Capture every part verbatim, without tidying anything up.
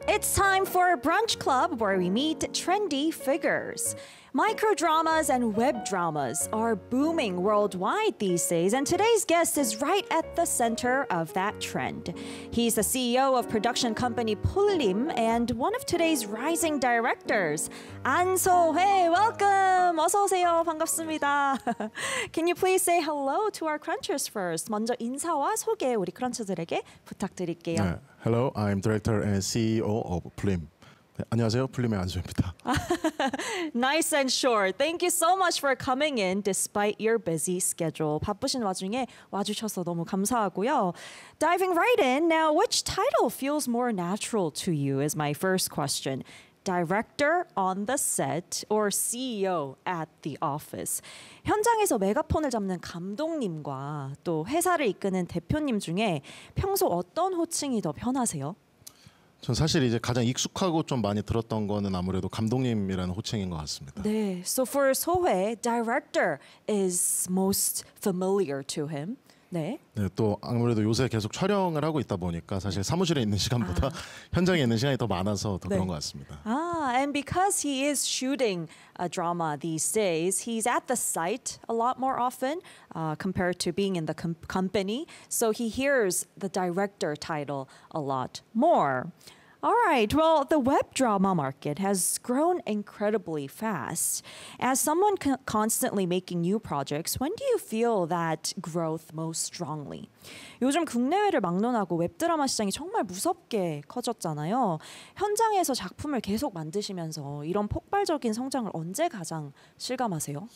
It's time for Brunch Club, where we meet trendy figures. Microdramas and web dramas are booming worldwide these days, and today's guest is right at the center of that trend. He's the C E O of production company Pullim and one of today's rising directors. 안소회, welcome. 어서 오세요. 반갑습니다. Can you please say hello to our crunchers first? 먼저 인사와 소개 우리 crunchers들에게 부탁드릴게요. 네, hello, I'm director and C E O of Pullim. 네, 안녕하세요, 풀림의 안소입니다. Nice and short. Thank you so much for coming in despite your busy schedule. 바쁘신 와중에 와주셔서 너무 감사하고요. Diving right in, now which title feels more natural to you is my first question. Director on the set or C E O at the office. 현장에서 메가폰을 잡는 감독님과 또 회사를 이끄는 대표님 중에 평소 어떤 호칭이 더 편하세요? 전 사실 이제 가장 익숙하고 좀 많이 들었던 거는 아무래도 감독님이라는 호칭인 것 같습니다. 네, so for 소회, director is most familiar to him. 네. 네, 또 아무래도 요새 계속 촬영을 하고 있다 보니까 사실 사무실에 있는 시간보다 아. 현장에 있는 시간이 더 많아서 더 네. 그런 것 같습니다. Ah, and because he is shooting a drama these days, he's at the site a lot more often uh, compared to being in the com- company. So he hears the director title a lot more. All right, well, the web drama market has grown incredibly fast. As someone co- constantly making new projects, when do you feel that growth most strongly? 요즘 국내외를 막론하고 웹드라마 시장이 정말 무섭게 커졌잖아요. 현장에서 작품을 계속 만드시면서 이런 폭발적인 성장을 언제 가장 실감하세요?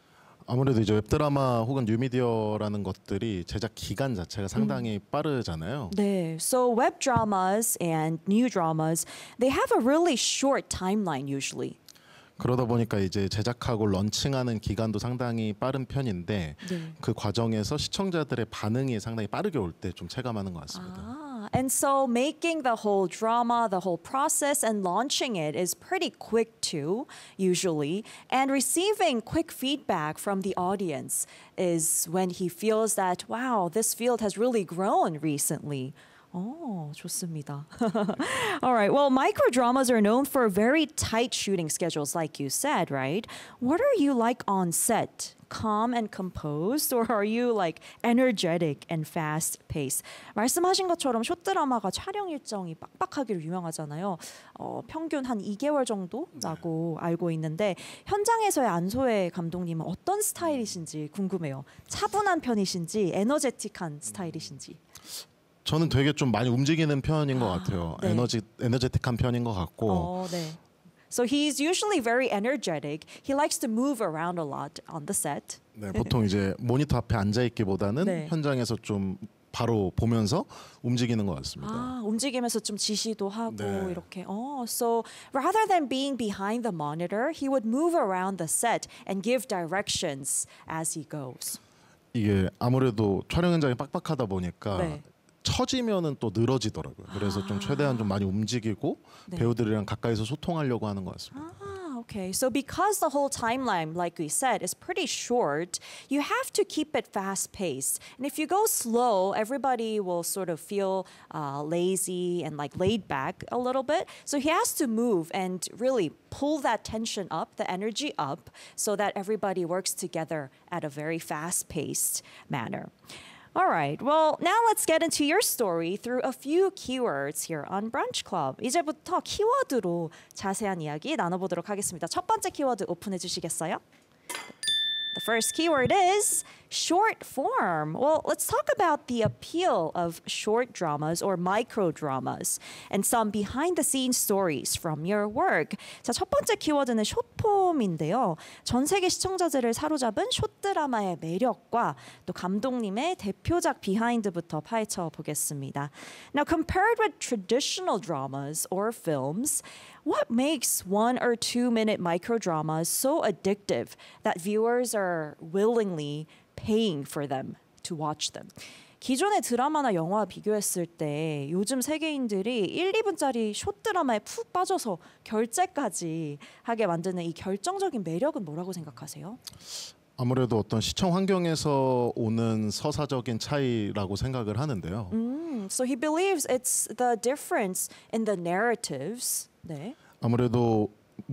아무래도 이제 웹드라마 혹은 뉴미디어라는 것들이 제작 기간 자체가 상당히 음. 빠르잖아요. 네, so web dramas and new dramas, they have a really short timeline usually. 그러다 보니까 이제 제작하고 런칭하는 기간도 상당히 빠른 편인데 네. 그 과정에서 시청자들의 반응이 상당히 빠르게 올 때 좀 체감하는 것 같습니다. 아. And so making the whole drama, the whole process and launching it is pretty quick too, usually. And receiving quick feedback from the audience is when he feels that, wow, this field has really grown recently. Oh, 좋습니다. All right. Well, microdramas are known for very tight shooting schedules, like you said, right? What are you like on set? Calm and composed, or are you like energetic and fast-paced? 말씀하신 것처럼 숏드라마가 촬영 일정이 빡빡하기로 유명하잖아요. 어, 평균 한 이 개월 정도라고 알고 있는데 현장에서의 안소혜 감독님은 어떤 스타일이신지 궁금해요. 차분한 편이신지 에너제틱한 스타일이신지. 저는 되게 좀 많이 움직이는 편인 것 같아요. 네. 에너지 에너제틱한 편인 것 같고. 어, 네. So he's usually very energetic. He likes to move around a lot on the set. 네, 보통 이제 모니터 앞에 앉아 있기보다는 네. 현장에서 좀 바로 보면서 움직이는 것 같습니다. 아, 움직이면서 좀 지시도 하고 네. 이렇게. Oh, so rather than being behind the monitor, he would move around the set and give directions as he goes. 이게 아무래도 촬영 현장이 빡빡하다 보니까 네. 처지면은 또 늘어지더라고요. 그래서 좀 최대한 좀 많이 움직이고 네. 배우들이랑 가까이서 소통하려고 하는 것 같습니다. Ah, okay. So because the whole timeline, like we said, is pretty short, you have to keep it fast-paced. And if you go slow, everybody will sort of feel uh, lazy and like laid back a little bit. So he has to move and really pull that tension up, the energy up, so that everybody works together at a very fast-paced manner. All right. Well, now let's get into your story through a few keywords here on Brunch Club. 이제부터 키워드로 자세한 이야기 나눠보도록 하겠습니다. 첫 번째 키워드 오픈해 주시겠어요? The first keyword is short form. Well, let's talk about the appeal of short dramas or micro dramas and some behind the scenes stories from your work. 자, 첫 번째 키워드는 숏폼인데요. 전 세계 시청자들을 사로잡은 숏드라마의 매력과 또 감독님의 대표작 비하인드부터 파헤쳐 보겠습니다. Now, compared with traditional dramas or films, what makes one or two minute micro dramas so addictive that viewers are willingly paying for them to watch them? 기존의 드라마나 영화 비교했을 때 요즘 세계인들이 일, 이 분짜리 숏 드라마에 푹 빠져서 결제까지 하게 만드는 이 결정적인 매력은 뭐라고 생각하세요? 아무래도 어떤 시청 환경에서 오는 서사적인 차이라고 생각을 하는데요. Mm, so he believes it's the difference in the narratives. 네. 아무래도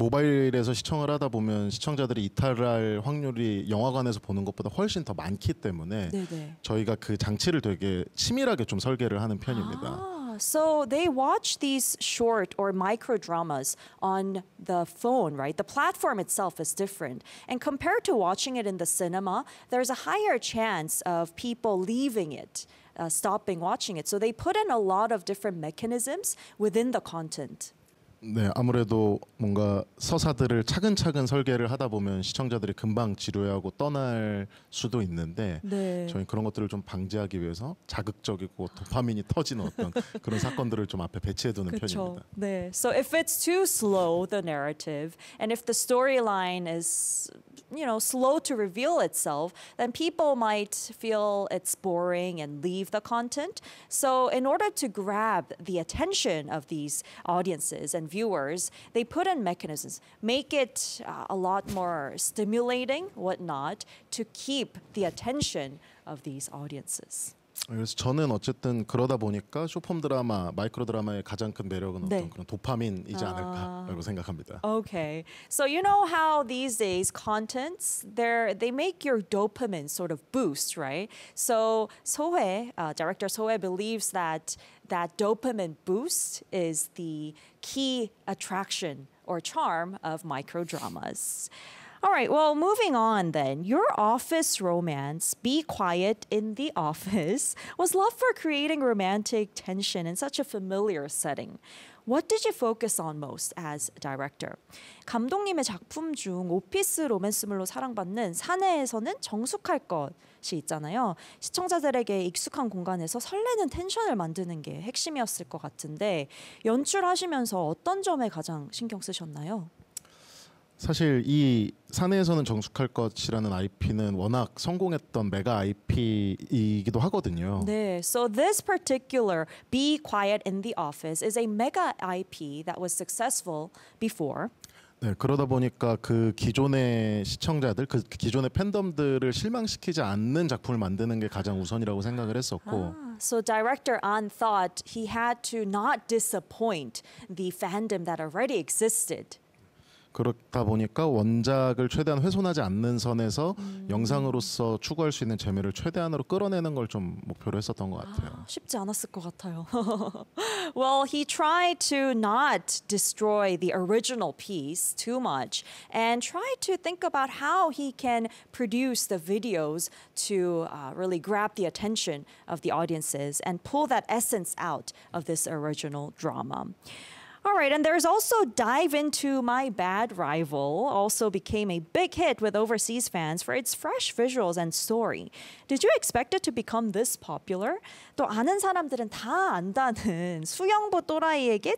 모바일에서 시청을 하다 보면 시청자들이 이탈할 확률이 영화관에서 보는 것보다 훨씬 더 많기 때문에 네네. 저희가 그 장치를 되게 치밀하게 좀 설계를 하는 편입니다. Ah, so they watch these short or micro dramas on the phone, right? The platform itself is different. And compared to watching it in the cinema, there's a higher chance of people leaving it, uh, stopping watching it. So they put in a lot of different mechanisms within the content. 네, 아무래도 뭔가 서사들을 차근차근 설계를 하다 보면 시청자들이 금방 지루해하고 떠날 수도 있는데 네. 저희 그런 것들을 좀 방지하기 위해서 자극적이고 도파민이 터지는 어떤 그런 사건들을 좀 앞에 배치해두는 그쵸. 편입니다. 네. So if it's too slow, the narrative, and if the storyline is, you know, slow to reveal itself, then people might feel it's boring and leave the content. So in order to grab the attention of these audiences and viewers, they put in mechanisms, make it uh, a lot more stimulating, whatnot, to keep the attention of these audiences. 그래서 저는 어쨌든 그러다 보니까 쇼폼 드라마, 마이크로 드라마의 가장 큰 매력은 네. 어떤 그런 도파민이지 않을까라고 생각합니다. Okay. So you know how these days contents they they make your dopamine sort of boost, right? So Sohye, uh, director Sohye believes that that dopamine boost is the key attraction or charm of micro dramas. All right, well, moving on then. Your office romance, Be Quiet in the Office, was loved for creating romantic tension in such a familiar setting. What did you focus on most as director? 감독님의 작품 중 오피스 로맨스물로 사랑받는 사내에서는 정숙할 것이 있잖아요. 시청자들에게 익숙한 공간에서 설레는 텐션을 만드는 게 핵심이었을 것 같은데 연출하시면서 어떤 점에 가장 신경 쓰셨나요? 사실 이 사내에서는 정숙할 것이라는 아이피는 워낙 성공했던 메가 아이피이기도 하거든요. 네, so this particular Be Quiet in the Office is a mega I P that was successful before. 네, 그러다 보니까 그 기존의 시청자들, 그 기존의 팬덤들을 실망시키지 않는 작품을 만드는 게 가장 우선이라고 생각을 했었고. Ah, so director An thought he had to not disappoint the fandom that already existed. 그렇다 보니까 원작을 최대한 훼손하지 않는 선에서 음. 영상으로서 추구할 수 있는 재미를 최대한으로 끌어내는 걸 좀 목표로 했었던 것 같아요. 아, 쉽지 않았을 것 같아요. Well, he tried to not destroy the original piece too much and tried to think about how he can produce the videos to uh, really grab the attention of the audiences and pull that essence out of this original drama. All right, and there's also Dive Into My Bad Rival, also became a big hit with overseas fans for its fresh visuals and story. Did you expect it to become this popular? 또 아는 사람들은 다 안다는 수영부 또라이에게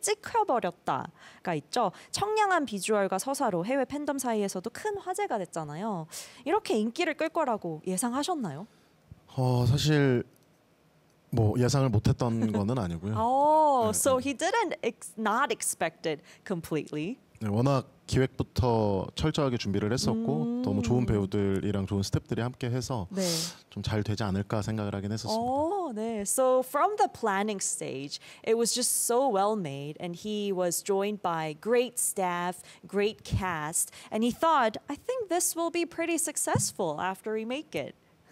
찍혀버렸다가 있죠. 청량한 비주얼과 서사로 해외 팬덤 사이에서도 큰 화제가 됐잖아요. 이렇게 인기를 끌 거라고 예상하셨나요? 어, 사실 뭐 예상을 못했던 거는 아니고요. Oh, 네, so 네. he didn't ex- not expect it completely. 네, 워낙 기획부터 철저하게 준비를 했었고 음. 너무 좋은 배우들이랑 좋은 스태프들이 함께해서 네. 좀 잘 되지 않을까 생각을 하긴 했었습니다. Oh, 네. So from the planning stage, it was just so well made, and he was joined by great staff, great cast, and he thought, I think this will be pretty successful after we make it.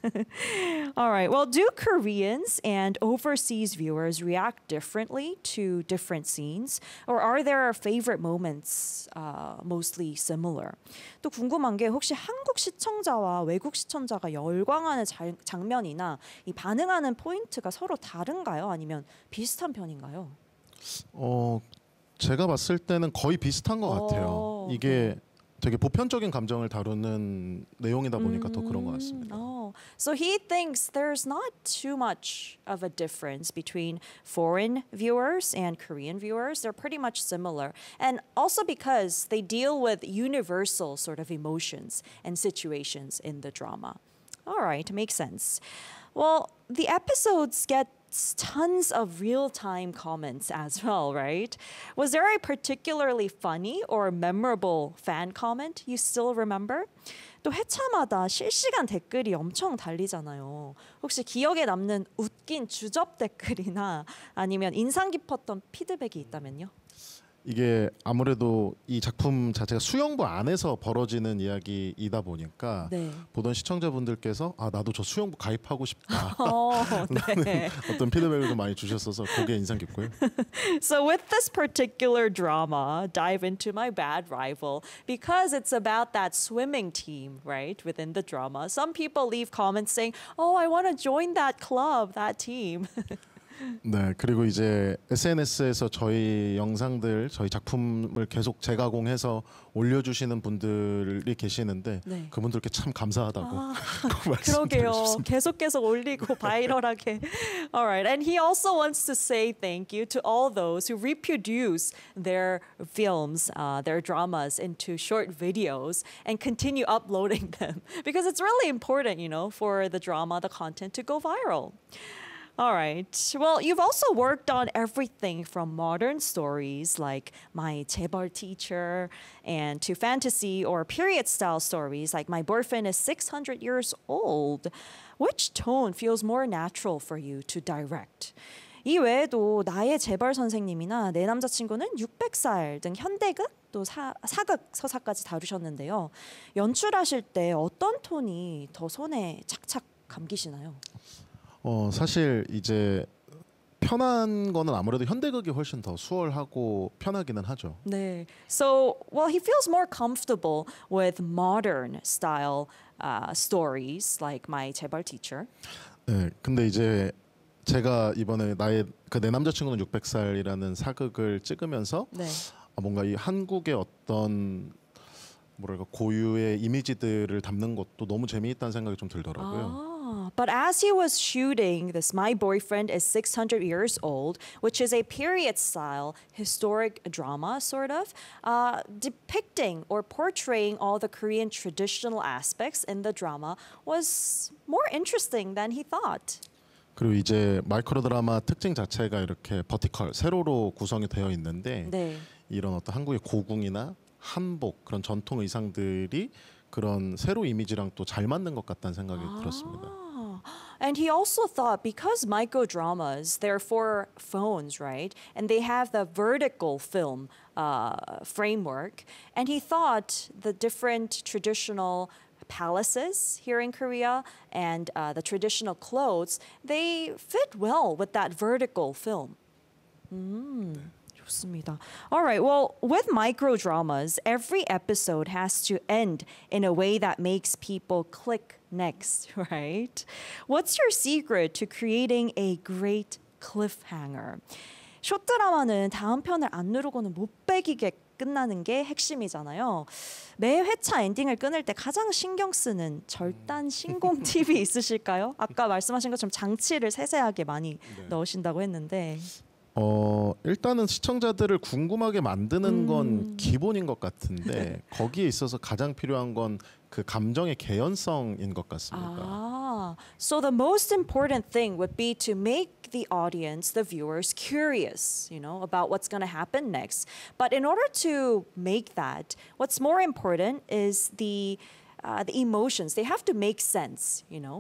All right. Well, do Koreans and overseas viewers react differently to different scenes? Or are their favorite moments uh, mostly similar? 또 궁금한 게 혹시 한국 시청자와 외국 시청자가 열광하는 자, 장면이나 이 반응하는 포인트가 서로 다른가요? 아니면 비슷한 편인가요? 어, 제가 봤을 때는 거의 비슷한 것 같아요. 어, 이게 되게 보편적인 감정을 다루는 내용이다 보니까 더 그런 것 같습니다. Oh, so he thinks there's not too much of a difference between foreign viewers and Korean viewers. They're pretty much similar. And also because they deal with universal sort of emotions and situations in the drama. All right, makes sense. Well, the episodes get tons of real-time comments as well, right? Was there a particularly funny or memorable fan comment you still remember? 또 회차마다 실시간 댓글이 엄청 달리잖아요. 혹시 기억에 남는 웃긴 주접 댓글이나 아니면 인상 깊었던 피드백이 있다면요? 이게 아무래도 이 작품 자체가 수영부 안에서 벌어지는 이야기이다 보니까 네. 보던 시청자분들께서 아 나도 저 수영부 가입하고 싶다 어, 네. 어떤 피드백을 좀 많이 주셨어서 그게 인상 깊고요. So with this particular drama, dive into my bad rival because it's about that swimming team, right? Within the drama, some people leave comments saying, "Oh, I want to join that club, that team." 네, 그리고 이제 에스엔에스에서 저희 영상들, 저희 작품을 계속 재가공해서 올려주시는 분들이 계시는데 네. 그분들께 참 감사하다고 아, 꼭 말씀드리고 그러게요. 싶습니다. 계속 계속 올리고 바이럴하게. Alright, and he also wants to say thank you to all those who reproduce their films, uh, their dramas into short videos and continue uploading them because it's really important, you know, for the drama, the content to go viral. All right. Well, you've also worked on everything from modern stories like My 재벌 Teacher and to fantasy or period style stories like My Boyfriend is six hundred years old. Which tone feels more natural for you to direct? 이 외에도 나의 재벌 선생님이나 내 남자친구는 육백 살 등 현대극 또 사, 사극 서사까지 다루셨는데요. 연출하실 때 어떤 톤이 더 손에 착착 감기시나요? 어 사실 이제 편한 거는 아무래도 현대극이 훨씬 더 수월하고 편하기는 하죠. 네. So, well, he feels more comfortable with modern style uh, stories like My 재벌 Teacher. 네, 근데 이제 제가 이번에 나의 그 내 남자친구는 육백 살이라는 사극을 찍으면서 네. 아, 뭔가 이 한국의 어떤 뭐랄까 고유의 이미지들을 담는 것도 너무 재미있다는 생각이 좀 들더라고요. Ah, but as he was shooting this My Boyfriend is six hundred years old, which is a period style historic drama sort of, uh, depicting or portraying all the Korean traditional aspects in the drama was more interesting than he thought. 그리고 이제 마이크로 드라마 특징 자체가 이렇게 버티컬 세로로 구성이 되어 있는데 네. 이런 어떤 한국의 고궁이나 한복 그런 전통 의상들이 그런 세로 이미지랑 또 잘 맞는 것 같다는 생각이 들었습니다. And he also thought because micro dramas, they're for phones, right? And they have the vertical film uh, framework. And he thought the different traditional palaces here in Korea and uh, the traditional clothes, they fit well with that vertical film. Mm. 좋습니다. All right. Well, with micro dramas, every episode has to end in a way that makes people click next, right? What's your secret to creating a great cliffhanger? 숏 드라마는 다음 편을 안 누르고는 못 빼기게 끝나는 게 핵심이잖아요. 매 회차 엔딩을 끊을 때 가장 신경 쓰는 절단 신공 팁이 있으실까요? 아까 말씀하신 것처럼 장치를 세세하게 많이 네. 넣으신다고 했는데. 어 일단은 시청자들을 궁금하게 만드는 건 음. 기본인 것 같은데 거기에 있어서 가장 필요한 건 그 감정의 개연성인 것 같습니다. Ah, so the most important thing would be to make the audience, the viewers, curious, you know, about what's going to happen next. But in order to make that, what's more important is the uh, the emotions. They have to make sense, you know.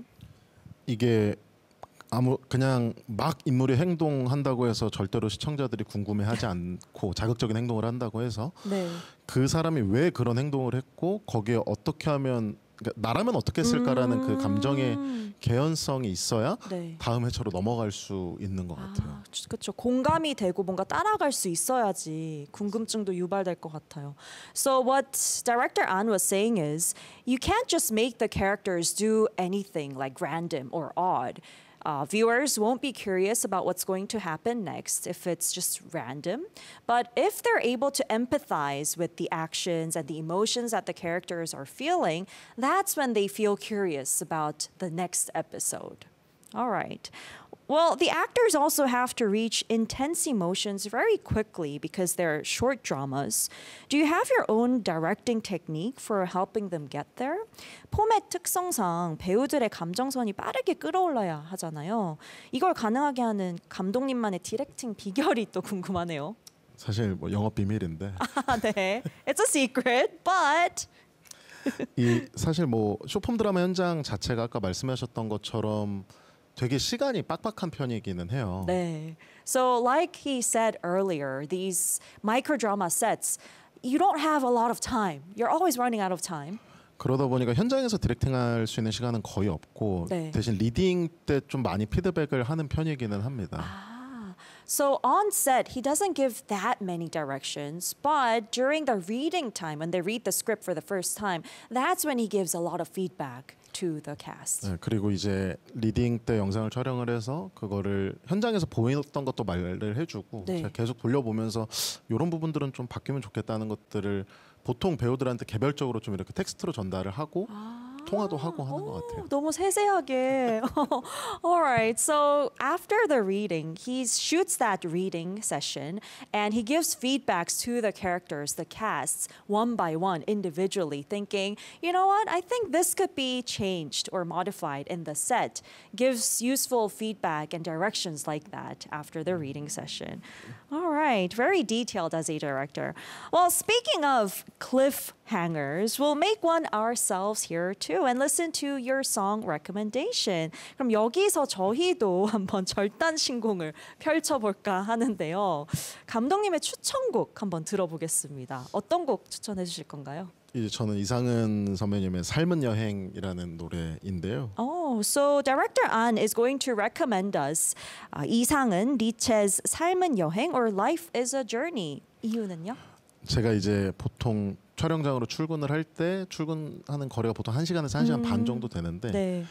이게 아무 그냥 막 인물이 행동한다고 해서 절대로 시청자들이 궁금해하지 않고 자극적인 행동을 한다고 해서 네. 그 사람이 왜 그런 행동을 했고 거기에 어떻게 하면 그러니까 나라면 어떻게 했을까라는 음~ 그 감정의 개연성이 있어야 네. 다음 회차로 넘어갈 수 있는 것 같아요. 아, 그렇죠. 공감이 되고 뭔가 따라갈 수 있어야지 궁금증도 유발될 것 같아요. So what director An was saying is you can't just make the characters do anything like random or odd. Uh, viewers won't be curious about what's going to happen next if it's just random. But if they're able to empathize with the actions and the emotions that the characters are feeling, that's when they feel curious about the next episode. All right. Well, the actors also have to reach intense emotions very quickly because they're short dramas. Do you have your own directing technique for helping them get there? 포맷 특성상 배우들의 감정선이 빠르게 끌어올라야 하잖아요. 이걸 가능하게 하는 감독님만의 디렉팅 비결이 또 궁금하네요. 사실 뭐 영업 비밀인데. 아, 네. It's a secret, but 이 사실 뭐 쇼폼 드라마 현장 자체가 아까 말씀하셨던 것처럼 되게 시간이 빡빡한 편이기는 해요. 네. So like he said earlier, these microdrama sets, you don't have a lot of time. You're always running out of time. 그러다 보니까 현장에서 디렉팅할 수 있는 시간은 거의 없고 네. 대신 리딩 때 좀 많이 피드백을 하는 편이기는 합니다. 아. So on set, he doesn't give that many directions, but during the reading time, when they read the script for the first time, that's when he gives a lot of feedback to the cast. 네, 그리고 이제 리딩 때 영상을 촬영을 해서 그거를 현장에서 보였던 것도 말을 해주고 네. 제가 계속 돌려보면서 이런 부분들은 좀 바뀌면 좋겠다는 것들을 보통 배우들한테 개별적으로 좀 이렇게 텍스트로 전달을 하고 아. 통화도 하고 하는 오, 것 같아요. 너무 세세하게. Alright, so after the reading, he shoots that reading session and he gives feedbacks to the characters, the casts, one by one, individually, thinking, you know what, I think this could be changed or modified in the set. Gives useful feedback and directions like that after the reading session. Alright, very detailed as a director. Well, speaking of cliffhangers, we'll make one ourselves here too and listen to your song recommendation. 그럼 여기서 저희도 한번 절단 신공을 펼쳐볼까 하는데요. 감독님의 추천곡 한번 들어보겠습니다. 어떤 곡 추천해 주실 건가요? 이제 저는 이상은 선배님의 삶은 여행이라는 노래인데요. Oh, so director An is going to recommend us uh, 이상은 리체의 삶은 여행 or Life is a Journey. 이유는요? 제가 이제 보통 촬영장으로 출근을 할 때 출근하는 거리가 보통 한 시간에서 한 시간 음, 반 정도 되는데 네.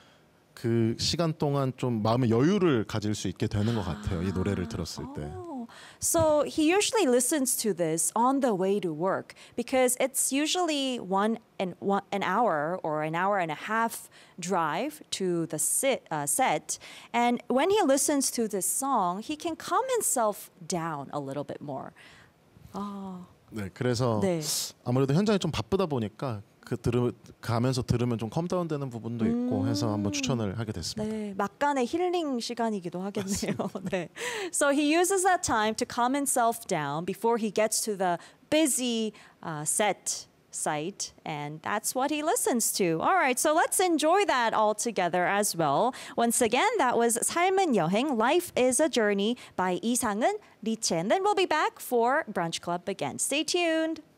그 시간 동안 좀 마음의 여유를 가질 수 있게 되는 것 같아요. 이 노래를 들었을 때. Oh. So he usually listens to this on the way to work because it's usually one and one an hour or an hour and a half drive to the sit, uh, set. And when he listens to this song, he can calm himself down a little bit more. 아, 네, 그래서 네. 아무래도 현장이 좀 바쁘다 보니까 그 들으 가면서 들으면 좀 컴다운 되는 부분도 있고 해서 한번 추천을 하게 됐습니다. 네, 막간의 힐링 시간이기도 하겠네요. 네. So he uses that time to calm himself down before he gets to the busy uh, set site, and that's what he listens to. All right, so let's enjoy that all together as well. Once again, that was 삶은 여행, Life is a Journey by 이상은, 리체. And then we'll be back for Brunch Club again. Stay tuned.